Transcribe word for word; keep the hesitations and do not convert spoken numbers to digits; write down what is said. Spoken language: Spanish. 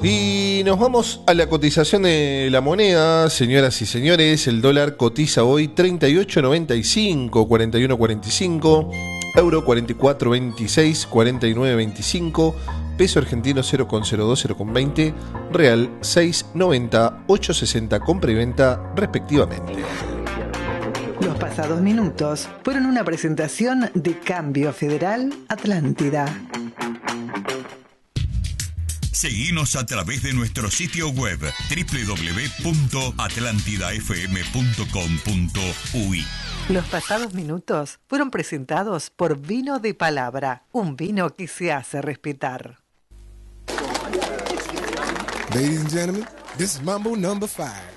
Y nos vamos a la cotización de la moneda, señoras y señores. El dólar cotiza hoy treinta y ocho noventa y cinco, cuarenta y uno cuarenta y cinco, euro cuarenta y cuatro veintiséis, cuarenta y nueve veinticinco, peso argentino cero coma cero dos, cero coma veinte, real seis noventa, ocho sesenta, compra y venta respectivamente. Los pasados minutos fueron una presentación de Cambio Federal Atlántida. Seguinos a través de nuestro sitio web doble u doble u doble u punto atlantida f m punto com punto u y. Los pasados minutos fueron presentados por Vino de Palabra, un vino que se hace respetar. Ladies and gentlemen, this is Mambo number five.